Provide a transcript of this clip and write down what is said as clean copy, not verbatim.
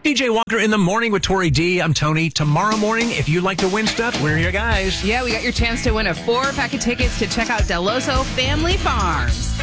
DJ Walker in the morning with Tori D. I'm Tony. Tomorrow morning, if you'd like to win stuff, we're your guys. Yeah, we got your chance to win a 4-pack of tickets to check out Del Oso Family Farms.